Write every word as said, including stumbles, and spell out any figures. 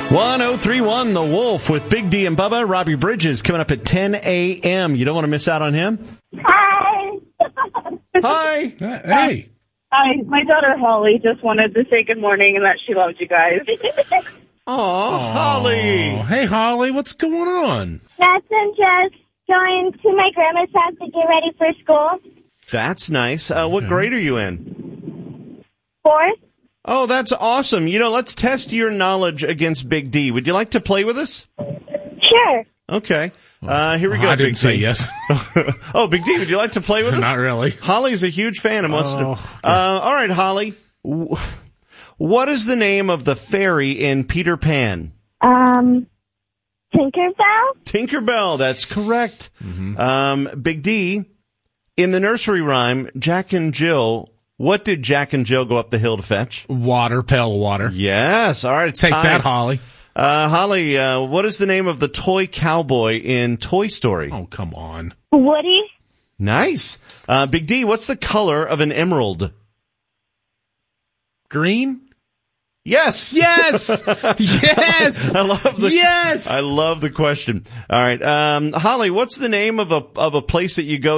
one oh three point one The Wolf with Big D and Bubba. Robbie Bridges coming up at ten a.m. You don't want to miss out on him? Hi. Hi. Uh, hey. Hi. My daughter Holly just wanted to say good morning and that she loves you guys. Aw, Holly. Oh, hey, Holly, what's going on? Nothing, just going to my grandma's house to get ready for school. That's nice. Uh, what grade are you in? Fourth. Oh, that's awesome. You know, let's test your knowledge against Big D. Would you like to play with us? Sure. Okay. Uh, here we go, I Big didn't say D. yes. Oh, Big D, would you like to play with us? Not really. Holly's a huge fan and wants Oh, to. Uh, all right, Holly. What is the name of the fairy in Peter Pan? Um, Tinkerbell? Tinkerbell, that's correct. Mm-hmm. Um, Big D, in the nursery rhyme, Jack and Jill, what did Jack and Jill go up the hill to fetch? Water, pail of water. Yes, all right, it's Take time. that, Holly. Uh, Holly, uh, what is the name of the toy cowboy in Toy Story? Oh, come on. Woody? Nice. Uh, Big D, what's the color of an emerald? Green? Yes. Yes. Yes. I love the Yes. I love the question. All right. Um, Holly, what's the name of a of a place that you go